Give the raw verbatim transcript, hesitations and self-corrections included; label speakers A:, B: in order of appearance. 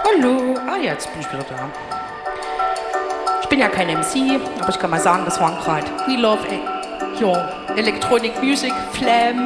A: Hallo, ah jetzt bin ich wieder da. Ich bin ja kein M C, aber ich kann mal sagen, das waren gerade We Love e ja, Electronic Music, Flam,